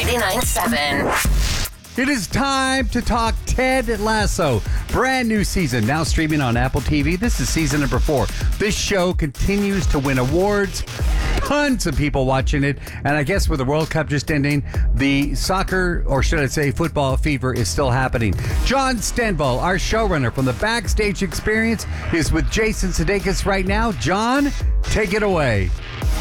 99.7. It is time to talk Ted Lasso. Brand new season, now streaming on Apple TV. This is season number 4. This show continues to win awards. Tons of people watching it. And I guess with the World Cup just ending, the soccer, or should I say football fever is still happening. John Stenvall, our showrunner from the Backstage Experience, is with Jason Sudeikis right now. John, take it away.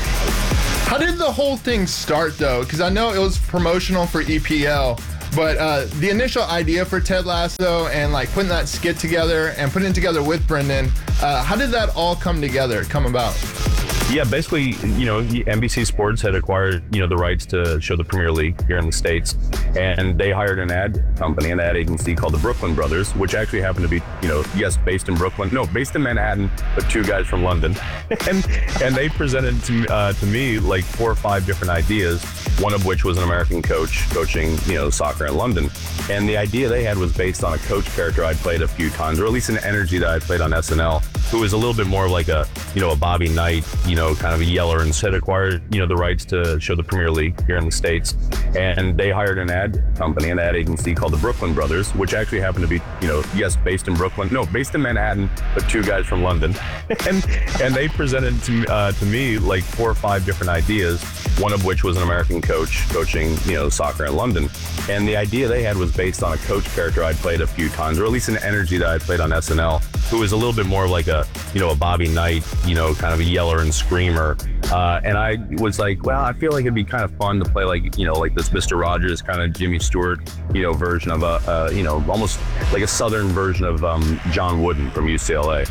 How did the whole thing start, though? Because I know it was promotional for EPL, but the initial idea for Ted Lasso and like putting that skit together and putting it together with Brendan, how did that all come about? Yeah, basically, NBC Sports had acquired, the rights to show the Premier League here in the States. And they hired an ad company, an ad agency called the Brooklyn Brothers, which actually happened to be, based in Brooklyn. No, based in Manhattan, but 2 guys from London. and they presented to me like 4 or 5 different ideas, one of which was an American coach coaching, soccer in London. And the idea they had was based on a coach character I'd played a few times, or at least an energy that I played on SNL, who was a little bit more like a Bobby Knight, kind of a yeller, and had acquired, the rights to show the Premier League here in the States. And they hired an ad company, an ad agency called the Brooklyn Brothers, which actually happened to be, based in Brooklyn. No, based in Manhattan, but 2 guys from London. and they presented to me like 4 or 5 different ideas, one of which was an American coach coaching, soccer in London. And the idea they had was based on a coach character I'd played a few times, or at least an energy that I played on SNL, who was a little bit more like a Bobby Knight, kind of a yeller and screamer. And I was like, well, I feel like it'd be kind of fun to play like this Mr. Rogers kind of Jimmy Stewart, version of almost like a Southern version of John Wooden from UCLA.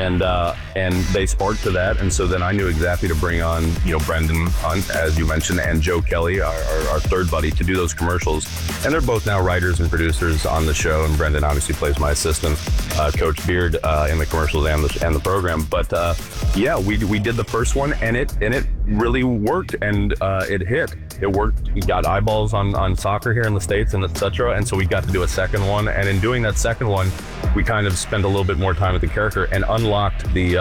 And they sparked to that. And so then I knew exactly to bring on, Brendan Hunt, as you mentioned, and Joe Kelly, our third buddy, to do those commercials. And they're both now writers and producers on the show. And Brendan obviously plays my assistant, Coach Beard, in the commercials and the program. But yeah, we did the first one, and it really worked, and it hit. It worked. We got eyeballs on soccer here in the States and etc. And so we got to do a second one. And in doing that second one, we kind of spent a little bit more time with the character and unlocked the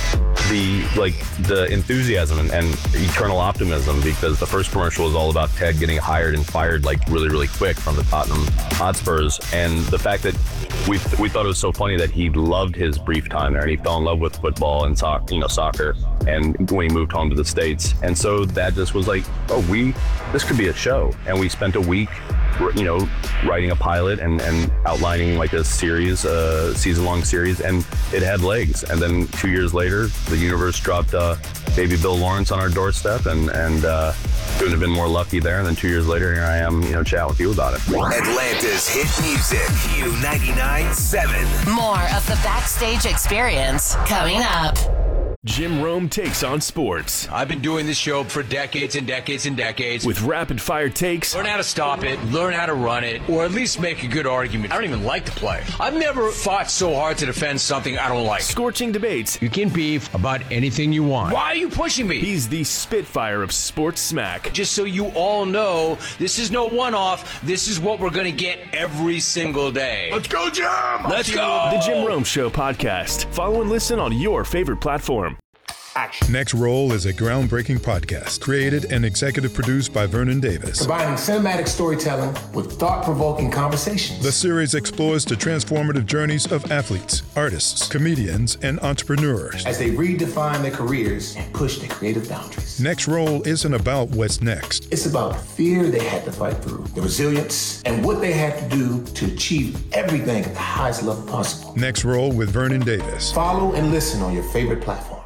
enthusiasm and eternal optimism, because the first commercial was all about Ted getting hired and fired like really, really quick from the Tottenham Hotspurs. And the fact that we thought it was so funny that he loved his brief time there and he fell in love with football and soccer, and when he moved home to the States. And so that just was like, this could be a show. And we spent a week, writing a pilot and outlining like a series, season-long series, and it had legs. And then 2 years later, the universe dropped baby Bill Lawrence on our doorstep, and couldn't have been more lucky there. And then 2 years later, here I am, chatting with you about it. Atlanta's hit music, Q99.7. More of the Backstage Experience coming up. Jim Rome takes on sports. I've been doing this show for decades and decades and decades. With rapid-fire takes. Learn how to stop it, learn how to run it, or at least make a good argument. I don't even like to play. I've never fought so hard to defend something I don't like. Scorching debates. You can beef about anything you want. Why are you pushing me? He's the Spitfire of sports smack. Just so you all know, this is no one-off. This is what we're going to get every single day. Let's go, Jim! Let's go! The Jim Rome Show podcast. Follow and listen on your favorite platform. Action. Next Roll is a groundbreaking podcast created and executive produced by Vernon Davis. Combining cinematic storytelling with thought-provoking conversations. The series explores the transformative journeys of athletes, artists, comedians, and entrepreneurs as they redefine their careers and push their creative boundaries. Next Roll isn't about what's next. It's about the fear they had to fight through, the resilience, and what they had to do to achieve everything at the highest level possible. Next Roll with Vernon Davis. Follow and listen on your favorite platform.